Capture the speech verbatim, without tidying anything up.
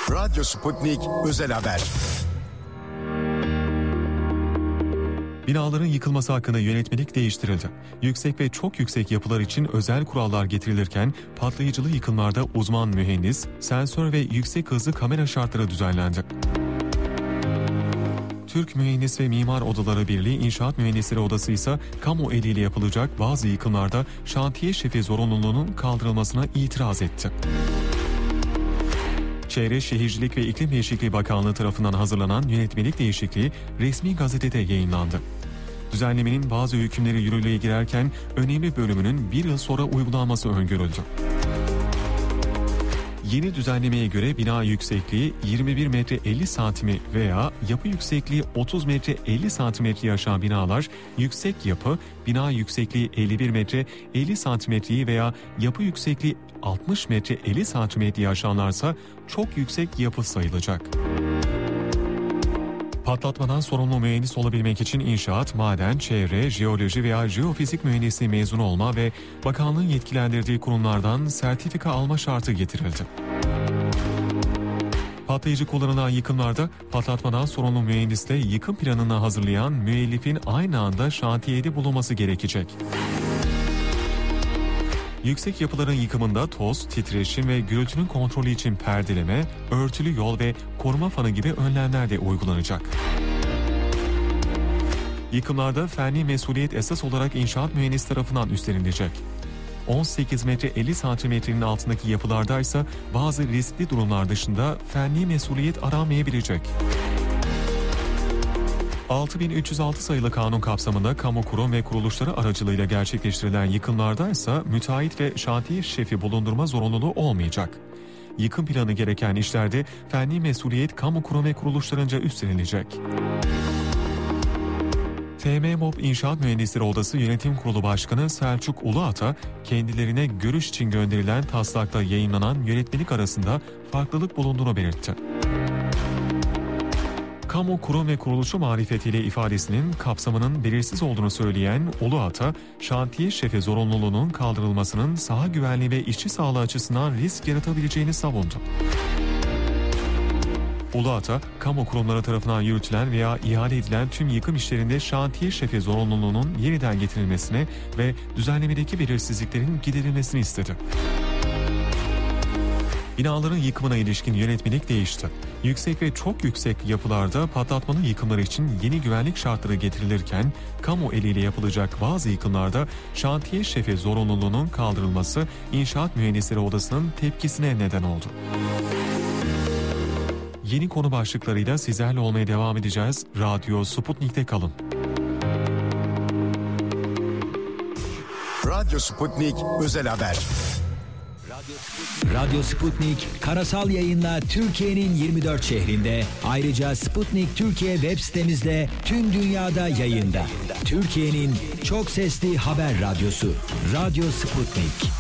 Radyo Sputnik Özel Haber. Binaların yıkılması hakkında yönetmelik değiştirildi. Yüksek ve çok yüksek yapılar için özel kurallar getirilirken patlayıcılı yıkımlarda uzman mühendis, sensör ve yüksek hızlı kamera şartları düzenlendi. Türk Mühendis ve Mimar Odaları Birliği İnşaat Mühendisleri Odası ise kamu eliyle yapılacak bazı yıkımlarda şantiye şefi zorunluluğunun kaldırılmasına itiraz etti. Çevre, Şehircilik ve İklim Değişikliği Bakanlığı tarafından hazırlanan yönetmelik değişikliği resmi gazetede yayınlandı. Düzenlemenin bazı hükümleri yürürlüğe girerken önemli bölümünün bir yıl sonra uygulanması öngörüldü. Yeni düzenlemeye göre bina yüksekliği yirmi bir metre elli santimetre veya yapı yüksekliği otuz metre elli santimetre aşan binalar yüksek yapı, bina yüksekliği elli bir metre elli santimetreyi veya yapı yüksekliği altmış metre elli santimetreyi aşanlarsa çok yüksek yapı sayılacak. Patlatmadan sorumlu mühendis olabilmek için inşaat, maden, çevre, jeoloji veya jeofizik mühendisliği mezunu olma ve bakanlığın yetkilendirdiği kurumlardan sertifika alma şartı getirildi. Patlayıcı kullanılan yıkımlarda patlatmadan sorumlu mühendisle yıkım planını hazırlayan müellifin aynı anda şantiyede bulunması gerekecek. Yüksek yapıların yıkımında toz, titreşim ve gürültünün kontrolü için perdeleme, örtülü yol ve koruma fanı gibi önlemler de uygulanacak. Yıkımlarda fenli mesuliyet esas olarak inşaat mühendisi tarafından üstlenilecek. on sekiz metre elli santimetrenin altındaki yapılarda ise bazı riskli durumlar dışında fenli mesuliyet aranmayabilecek. altı bin üç yüz altı sayılı kanun kapsamında kamu kurum ve kuruluşları aracılığıyla gerçekleştirilen yıkımlarda ise müteahhit ve şantiye şefi bulundurma zorunluluğu olmayacak. Yıkım planı gereken işlerde fenli mesuliyet kamu kurum ve kuruluşlarınca üstlenilecek. T M MOB İnşaat Mühendisleri Odası Yönetim Kurulu Başkanı Selçuk Uluata, kendilerine görüş için gönderilen taslakta yayınlanan yönetmelik arasında farklılık bulunduğunu belirtti. Kamu kurum ve kuruluşu marifetiyle ifadesinin kapsamının belirsiz olduğunu söyleyen Uluata, şantiye şefi zorunluluğunun kaldırılmasının saha güvenliği ve işçi sağlığı açısından risk yaratabileceğini savundu. Uluata, kamu kurumları tarafından yürütülen veya ihale edilen tüm yıkım işlerinde şantiye şefi zorunluluğunun yeniden getirilmesine ve düzenlemedeki belirsizliklerin giderilmesini istedi. Binaların yıkımına ilişkin yönetmelik değişti. Yüksek ve çok yüksek yapılarda patlatmanın yıkımları için yeni güvenlik şartları getirilirken, kamu eliyle yapılacak bazı yıkımlarda şantiye şefi zorunluluğunun kaldırılması İnşaat Mühendisleri Odası'nın tepkisine neden oldu. Yeni konu başlıklarıyla sizlerle olmaya devam edeceğiz. Radyo Sputnik'te kalın. Radyo Sputnik Özel Haber. Radyo Sputnik karasal yayınla Türkiye'nin yirmi dört şehrinde, ayrıca Sputnik Türkiye web sitemizde tüm dünyada yayında. Türkiye'nin çok sesli haber radyosu Radyo Sputnik.